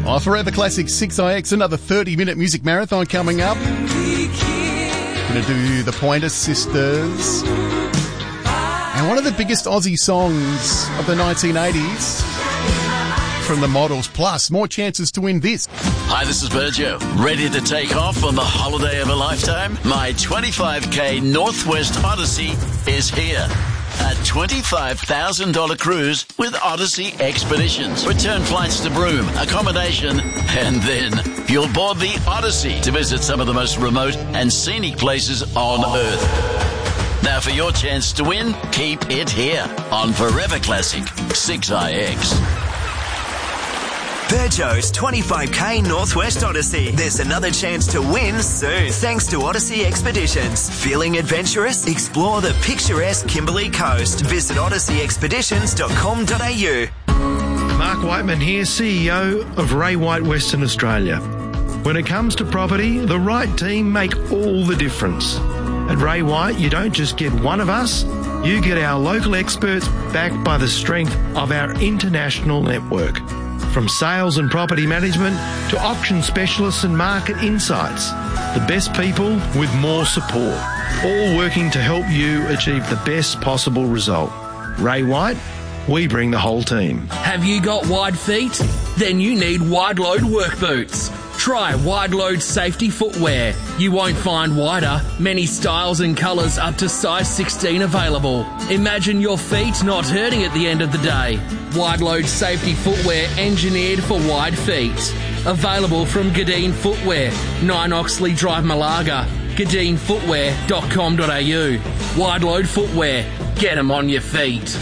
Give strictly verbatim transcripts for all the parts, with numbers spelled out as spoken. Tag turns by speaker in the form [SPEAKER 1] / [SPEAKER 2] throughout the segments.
[SPEAKER 1] Oh, Forever Classic six I X, another thirty-minute music marathon coming up. Going to do the Pointer Sisters. And one of the biggest Aussie songs of the nineteen eighties from the Models. Plus, more chances to win this.
[SPEAKER 2] Hi, this is Virgil. Ready to take off on the holiday of a lifetime? My twenty-five K Northwest Odyssey is here. A twenty-five thousand dollars cruise with Odyssey Expeditions. Return flights to Broome, accommodation, and then you'll board the Odyssey to visit some of the most remote and scenic places on Earth. Now for your chance to win, keep it here on Forever Classic six I X.
[SPEAKER 3] Virgo's twenty-five K Northwest Odyssey. There's another chance to win soon, thanks to Odyssey Expeditions. Feeling adventurous? Explore the picturesque Kimberley Coast. Visit odyssey expeditions dot com dot a u.
[SPEAKER 4] Mark Whiteman here, C E O of Ray White Western Australia. When it comes to property, the right team make all the difference. At Ray White, you don't just get one of us, you get our local experts backed by the strength of our international network. From sales and property management to auction specialists and market insights, the best people with more support, all working to help you achieve the best possible result. Ray White, we bring the whole team.
[SPEAKER 5] Have you got wide feet? Then you need wide load work boots. Try Wide Load Safety Footwear. You won't find wider, many styles and colours up to size sixteen available. Imagine your feet not hurting at the end of the day. Wide Load Safety Footwear engineered for wide feet. Available from Gadeen Footwear, nine Oxley Drive, Malaga. gadeen footwear dot com dot a u. Wide Load Footwear. Get 'em on your feet.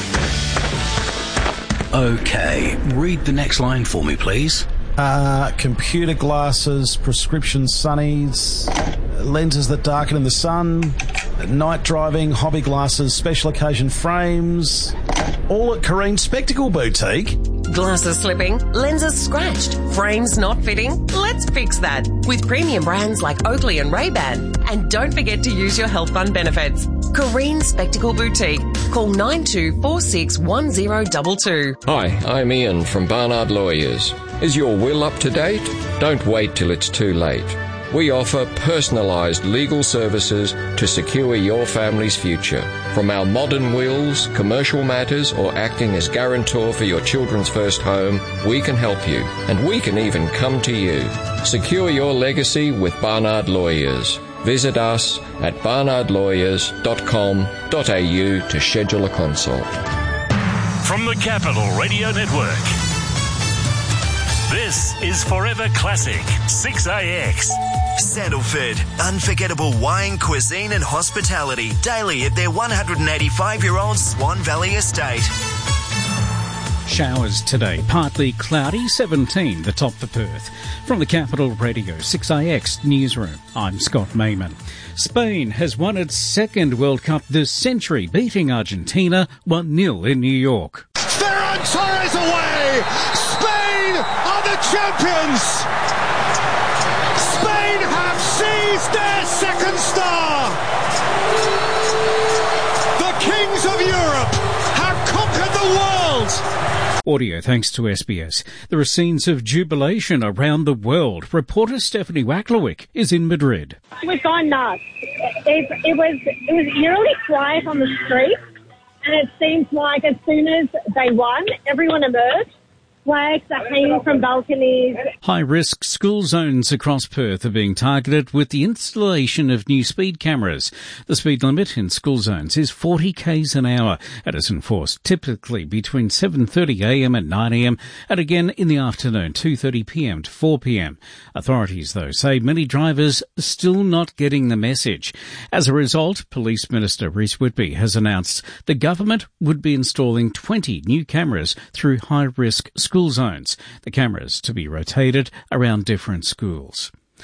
[SPEAKER 6] Okay, read the next line for me, please.
[SPEAKER 7] Uh, computer glasses, prescription sunnies, lenses that darken in the sun, night driving, hobby glasses, special occasion frames, all at Kareen Spectacle Boutique.
[SPEAKER 8] Glasses slipping, lenses scratched, frames not fitting? Let's fix that with premium brands like Oakley and Ray-Ban. And don't forget to use your health fund benefits. Kareen Spectacle Boutique. Call nine two four six one zero two two.
[SPEAKER 9] Hi, I'm Ian from Barnard Lawyers. Is your will up to date? Don't wait till it's too late. We offer personalised legal services to secure your family's future. From our modern wills, commercial matters, or acting as guarantor for your children's first home, we can help you. And we can even come to you. Secure your legacy with Barnard Lawyers. Visit us at barnard lawyers dot com dot a u to schedule a consult.
[SPEAKER 10] From the Capital Radio Network, this is Forever Classic six A X.
[SPEAKER 3] Sandalford, unforgettable wine, cuisine and hospitality daily at their one hundred eighty-five-year-old Swan Valley estate.
[SPEAKER 11] Showers today, partly cloudy, seventeen, the top for Perth. From the Capital Radio six A X Newsroom, I'm Scott Mayman. Spain has won its second World Cup this century, beating Argentina one nil in New York.
[SPEAKER 12] Ferran Torres away! Spain are the champions! Spain have seized their second star! The kings of Europe have conquered the world!
[SPEAKER 11] Audio thanks to S B S. There are scenes of jubilation around the world. Reporter Stephanie Wacklewick is in Madrid.
[SPEAKER 13] We've gone nuts. It, it was it was eerily quiet on the street, and it seems like as soon as they won, everyone emerged. Flags are hanging from balconies.
[SPEAKER 11] High-risk school zones across Perth are being targeted with the installation of new speed cameras. The speed limit in school zones is forty k's an hour and is enforced typically between seven thirty a m and nine a m and again in the afternoon, two thirty p m to four p m. Authorities, though, say many drivers are still not getting the message. As a result, Police Minister Rhys Whitby has announced the government would be installing twenty new cameras through high-risk school zones. The cameras to be rotated around different schools.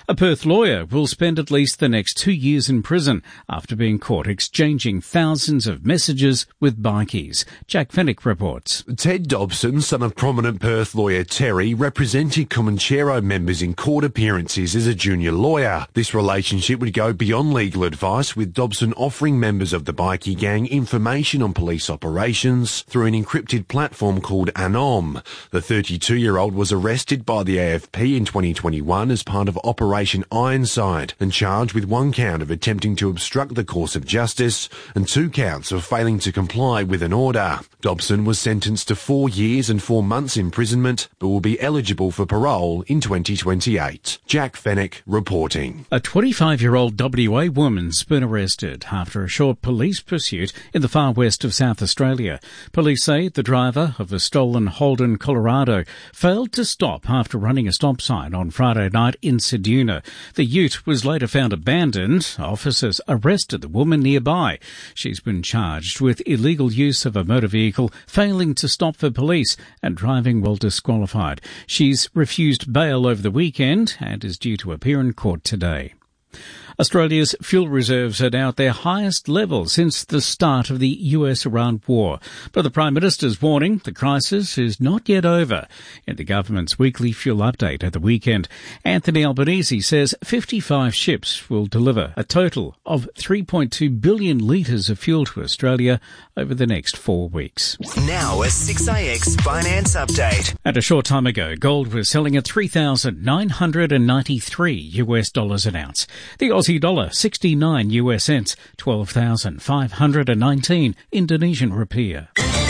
[SPEAKER 11] A Perth lawyer will spend at least the next two years in prison after being caught exchanging thousands of messages with bikies. Jack Fennick reports.
[SPEAKER 14] Ted Dobson, son of prominent Perth lawyer Terry, represented Comanchero members in court appearances as a junior lawyer. This relationship would go beyond legal advice, with Dobson offering members of the bikie gang information on police operations through an encrypted platform called Anom. The thirty-two-year-old was arrested by the A F P in twenty twenty-one as part of Operation Ironside and charged with one count of attempting to obstruct the course of justice and two counts of failing to comply with an order. Dobson was sentenced to four years and four months imprisonment, but will be eligible for parole in twenty twenty-eight. Jack Fennick reporting.
[SPEAKER 11] A twenty-five-year-old W A woman's been arrested after a short police pursuit in the far west of South Australia. Police say the driver of a stolen Holden Colorado failed to stop after running a stop sign on Friday night in Ceduna. The ute was later found abandoned. Officers arrested the woman nearby. She's been charged with illegal use of a motor vehicle, failing to stop for police, and driving while disqualified. She's refused bail over the weekend and is due to appear in court today. Australia's fuel reserves are now at their highest level since the start of the U S-Iran war. But the Prime Minister's warning the crisis is not yet over. In the government's weekly fuel update at the weekend, Anthony Albanese says fifty-five ships will deliver a total of three point two billion litres of fuel to Australia over the next four weeks.
[SPEAKER 3] Now a six A X finance update.
[SPEAKER 11] And a short time ago, gold was selling at three thousand nine hundred ninety-three U S dollars an ounce. The Aussie dollar, sixty-nine U S cents, twelve thousand five hundred nineteen Indonesian rupiah.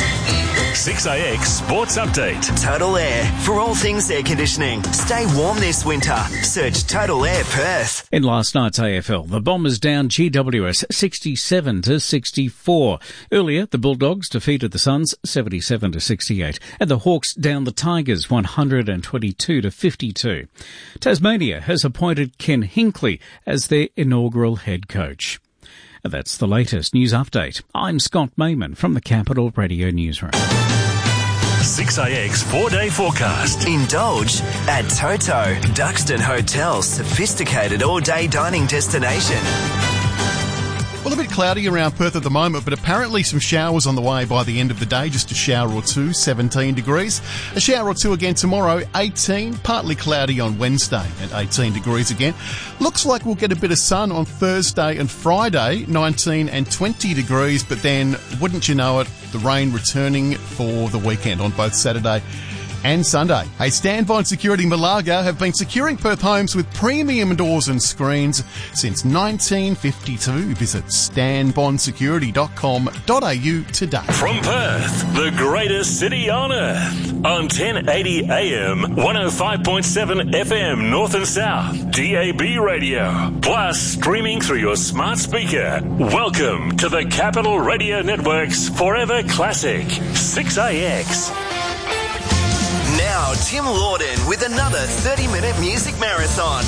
[SPEAKER 10] six A X Sports Update.
[SPEAKER 3] Total Air. For all things air conditioning, stay warm this winter. Search Total Air Perth.
[SPEAKER 11] In last night's A F L, the Bombers down G W S sixty-seven to sixty-four. Earlier, the Bulldogs defeated the Suns seventy-seven to sixty-eight, and the Hawks down the Tigers one hundred twenty-two to fifty-two. Tasmania has appointed Ken Hinkley as their inaugural head coach. And that's the latest news update. I'm Scott Mayman from the Capital Radio Newsroom.
[SPEAKER 10] six A X four-day forecast.
[SPEAKER 3] Indulge at Toto, Duxton Hotel's sophisticated all-day dining destination.
[SPEAKER 1] Well, a bit cloudy around Perth at the moment, but apparently some showers on the way by the end of the day. Just a shower or two, seventeen degrees. A shower or two again tomorrow, eighteen. Partly cloudy on Wednesday at eighteen degrees again. Looks like we'll get a bit of sun on Thursday and Friday, nineteen and twenty degrees. But then, wouldn't you know it, the rain returning for the weekend on both Saturday and Sunday. Hey, Stanbond Security Malaga have been securing Perth homes with premium doors and screens since nineteen fifty-two. Visit stan bond security dot com dot a u today.
[SPEAKER 10] From Perth, the greatest city on earth, on ten eighty A M, one oh five point seven F M North and South, D A B radio, plus streaming through your smart speaker. Welcome to the Capital Radio Network's Forever Classic, six A X.
[SPEAKER 3] Now, Tim Lawden with another thirty-minute music marathon